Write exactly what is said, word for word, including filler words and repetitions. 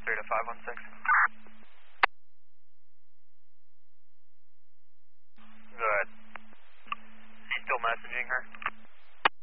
three to five one six. Go ahead. He's still messaging her?